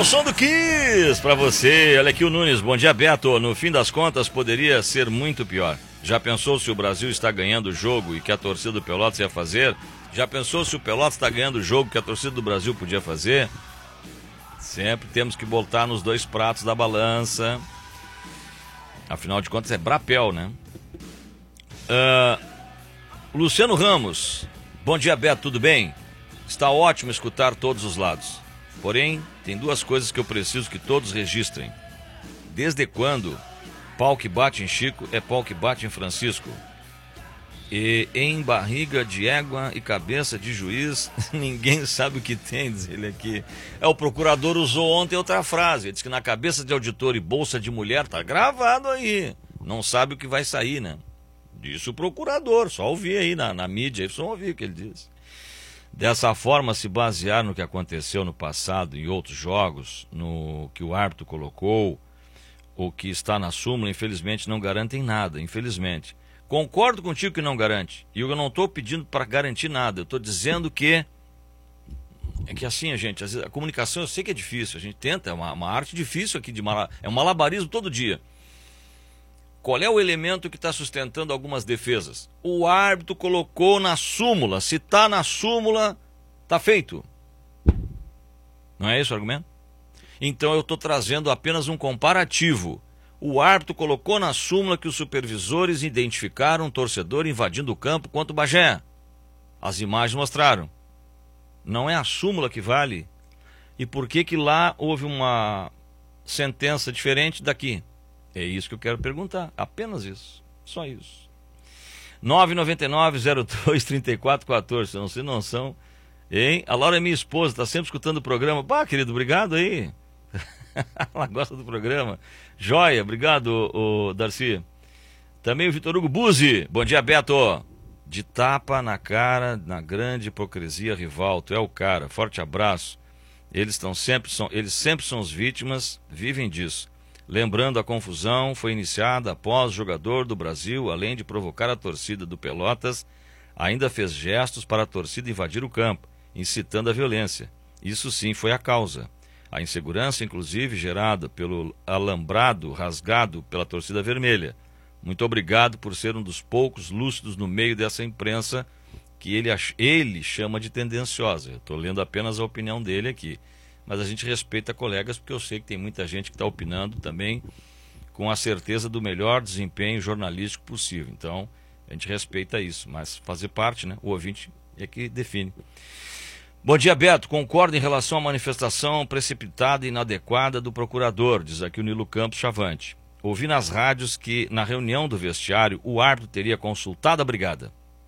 Ao som do Kiss pra você. Olha aqui o Nunes. Bom dia, Beto. No fim das contas, poderia ser muito pior. Já pensou se o Brasil está ganhando o jogo e que a torcida do Pelotas ia fazer? Já pensou se o Pelotas está ganhando o jogo que a torcida do Brasil podia fazer? Sempre temos que botar nos dois pratos da balança. Afinal de contas, é Brapel, né? Luciano Ramos. Bom dia, Beto. Tudo bem? Está ótimo escutar todos os lados. Porém, tem duas coisas que eu preciso que todos registrem. Desde quando pau que bate em Chico é pau que bate em Francisco? E em barriga de égua e cabeça de juiz, ninguém sabe o que tem, diz ele aqui. O procurador usou ontem outra frase. Ele disse que na cabeça de auditor e bolsa de mulher, tá gravado aí. Não sabe o que vai sair, né? Disse o procurador, só ouvir aí na mídia, só ouvir o que ele disse. Dessa forma, se basear no que aconteceu no passado, em outros jogos, no que o árbitro colocou, o que está na súmula, infelizmente não garantem nada, infelizmente. Concordo contigo que não garante, e eu não estou pedindo para garantir nada, eu estou dizendo que... É que assim, gente, às vezes, a comunicação eu sei que é difícil, a gente tenta, é uma arte difícil aqui, é um malabarismo todo dia. Qual é o elemento que está sustentando algumas defesas? O árbitro colocou na súmula. Se está na súmula, está feito. Não é esse o argumento? Então eu estou trazendo apenas um comparativo. O árbitro colocou na súmula que os supervisores identificaram um torcedor invadindo o campo contra o Bagé. As imagens mostraram. Não é a súmula que vale. E por que lá houve uma sentença diferente daqui? É isso que eu quero perguntar, apenas isso, só isso. 999-02-3414, não sei não são, hein? A Laura é minha esposa, está sempre escutando o programa. Pá, querido, obrigado aí. Ela gosta do programa. Joia, obrigado, Darcy. Também o Vitor Hugo Buzzi, bom dia, Beto. De tapa na cara, na grande hipocrisia rival, tu é o cara, forte abraço. Eles sempre são as vítimas, vivem disso. Lembrando, a confusão foi iniciada após o jogador do Brasil, além de provocar a torcida do Pelotas, ainda fez gestos para a torcida invadir o campo, incitando a violência. Isso sim foi a causa. A insegurança, inclusive, gerada pelo alambrado rasgado pela torcida vermelha. Muito obrigado por ser um dos poucos lúcidos no meio dessa imprensa que ele chama de tendenciosa. Eu estou lendo apenas a opinião dele aqui. Mas a gente respeita colegas, porque eu sei que tem muita gente que está opinando também com a certeza do melhor desempenho jornalístico possível. Então, a gente respeita isso, mas fazer parte, né? O ouvinte é que define. Bom dia, Beto. Concordo em relação à manifestação precipitada e inadequada do procurador, diz aqui o Nilo Campos Chavante. Ouvi nas rádios que, na reunião do vestiário, o árbitro teria consultado a brigada.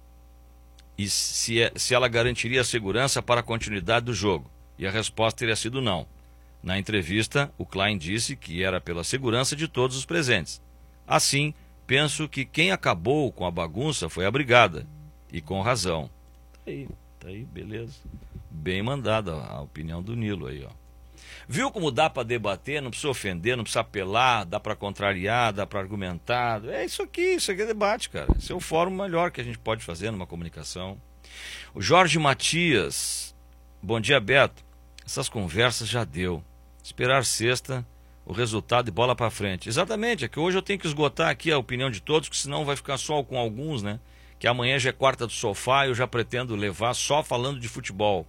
E se ela garantiria a segurança para a continuidade do jogo. E a resposta teria sido não. Na entrevista, o Klein disse que era pela segurança de todos os presentes. Assim, penso que quem acabou com a bagunça foi a brigada. E com razão. Tá aí, beleza. Bem mandada a opinião do Nilo aí, ó. Viu como dá para debater, não precisa ofender, não precisa apelar, dá para contrariar, dá para argumentar. É isso aqui é debate, cara. Esse é o fórum melhor que a gente pode fazer numa comunicação. O Jorge Matias, bom dia, Beto. Essas conversas já deu. Esperar sexta, o resultado e bola para frente. Exatamente, é que hoje eu tenho que esgotar aqui a opinião de todos, que senão vai ficar só com alguns, né? Que amanhã já é quarta do sofá e eu já pretendo levar só falando de futebol.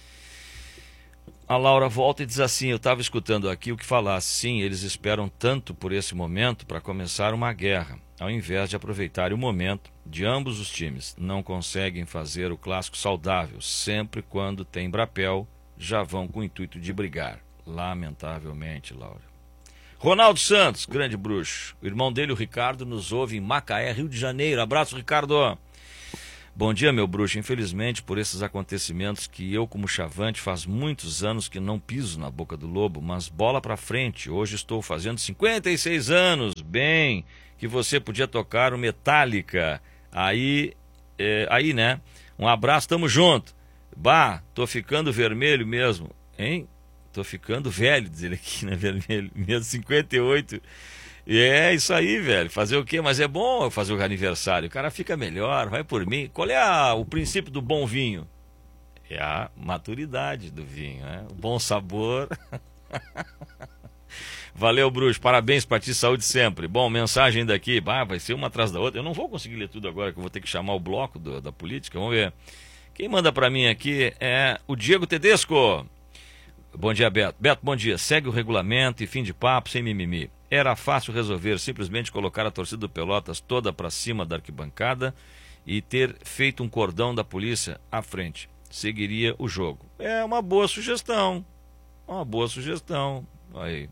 A Laura volta e diz assim, eu estava escutando aqui o que falasse. Sim, eles esperam tanto por esse momento para começar uma guerra, ao invés de aproveitar o momento de ambos os times. Não conseguem fazer o clássico saudável, sempre quando tem Brapel, já vão com o intuito de brigar. Lamentavelmente, Laura. Ronaldo Santos, grande bruxo. O irmão dele, o Ricardo, nos ouve em Macaé, Rio de Janeiro. Abraço, Ricardo. Bom dia, meu bruxo. Infelizmente, por esses acontecimentos que eu, como Chavante, faz muitos anos que não piso na boca do lobo, mas bola pra frente. Hoje estou fazendo 56 anos. Bem, que você podia tocar o Metallica. Aí, né? Um abraço, tamo junto. Bah, tô ficando vermelho mesmo, hein? Tô ficando velho, diz ele aqui, né? Vermelho, mesmo 58. E é isso aí, velho. Fazer o quê? Mas é bom fazer o aniversário. O cara fica melhor, vai por mim. Qual é o princípio do bom vinho? É a maturidade do vinho, né? O bom sabor. Valeu, Bruxo. Parabéns pra ti, saúde sempre. Bom, mensagem daqui. Vai ser uma atrás da outra. Eu não vou conseguir ler tudo agora, que eu vou ter que chamar o bloco da política. Vamos ver. Quem manda pra mim aqui é o Diego Tedesco. Bom dia, Beto. Beto, bom dia. Segue o regulamento e fim de papo sem mimimi. Era fácil resolver simplesmente colocar a torcida do Pelotas toda pra cima da arquibancada e ter feito um cordão da polícia à frente. Seguiria o jogo. É uma boa sugestão. Uma boa sugestão. Aí.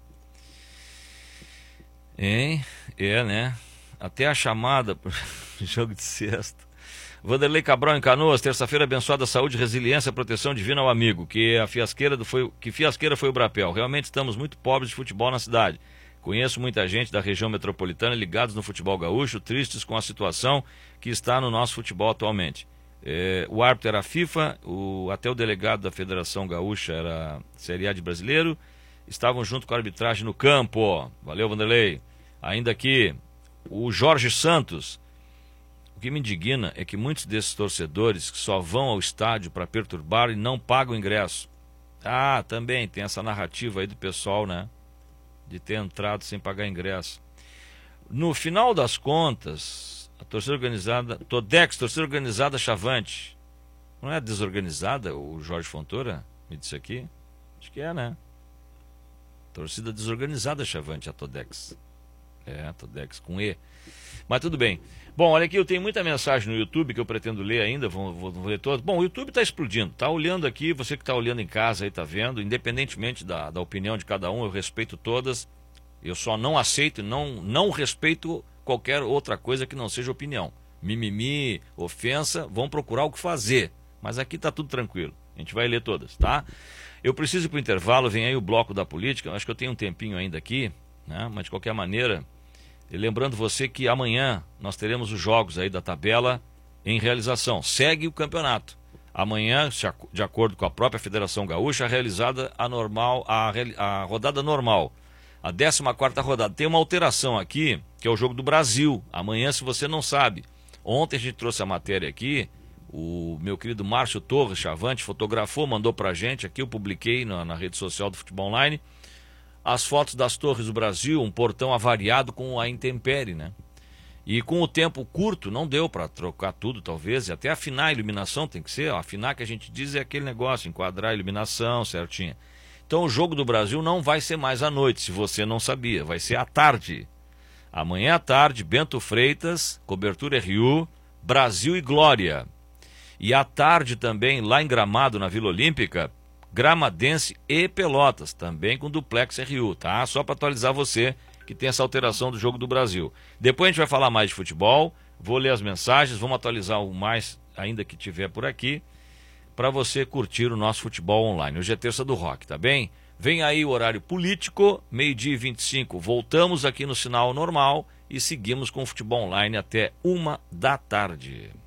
Hein? É, né? Até a chamada pro jogo de sexta. Vanderlei Cabral em Canoas, terça-feira abençoada, saúde, resiliência, proteção divina ao amigo, que fiasqueira foi o Brapel. Realmente estamos muito pobres de futebol na cidade. Conheço muita gente da região metropolitana ligados no futebol gaúcho, tristes com a situação que está no nosso futebol atualmente. O árbitro era a FIFA, até o delegado da Federação Gaúcha era Série A de brasileiro, estavam junto com a arbitragem no campo. Valeu, Vanderlei. Ainda aqui, o Jorge Santos. O que me indigna é que muitos desses torcedores que só vão ao estádio para perturbar e não pagam ingresso. Ah, também tem essa narrativa aí do pessoal, né? De ter entrado sem pagar ingresso. No final das contas, a torcida organizada, Todex, torcida organizada Chavante. Não é desorganizada, o Jorge Fontoura me disse aqui? Acho que é, né? Torcida desorganizada Chavante, a Todex. Todex com E. Mas tudo bem. Bom, olha aqui, eu tenho muita mensagem no YouTube que eu pretendo ler ainda, vou ler todas. Bom, o YouTube está explodindo, tá olhando aqui, você que está olhando em casa aí está vendo, independentemente da opinião de cada um, eu respeito todas, eu só não aceito, não respeito qualquer outra coisa que não seja opinião. Mimimi, ofensa, vão procurar o que fazer, mas aqui está tudo tranquilo, a gente vai ler todas, tá? Eu preciso ir para o intervalo, vem aí o bloco da política, acho que eu tenho um tempinho ainda aqui, né? Mas de qualquer maneira... E lembrando você que amanhã nós teremos os jogos aí da tabela em realização. Segue o campeonato. Amanhã, de acordo com a própria Federação Gaúcha, realizada a rodada normal. A 14ª rodada. Tem uma alteração aqui, que é o jogo do Brasil. Amanhã, se você não sabe. Ontem a gente trouxe a matéria aqui. O meu querido Márcio Torres Chavante fotografou, mandou pra gente. Aqui eu publiquei na rede social do Futebol Online. As fotos das Torres do Brasil, um portão avariado com a intempérie, né? E com o tempo curto, não deu para trocar tudo, talvez, e até afinar a iluminação tem que ser, afinar que a gente diz é aquele negócio, enquadrar a iluminação certinha. Então o jogo do Brasil não vai ser mais à noite, se você não sabia, vai ser à tarde. Amanhã à tarde, Bento Freitas, cobertura RU, Brasil e Glória. E à tarde também, lá em Gramado, na Vila Olímpica, Gramadense e Pelotas, também com duplex RU, tá? Só para atualizar você que tem essa alteração do jogo do Brasil. Depois a gente vai falar mais de futebol, vou ler as mensagens, vamos atualizar o mais ainda que tiver por aqui, para você curtir o nosso futebol online. Hoje é terça do rock, tá bem? Vem aí o horário político, 12h25, voltamos aqui no sinal normal e seguimos com o futebol online até 1 da tarde.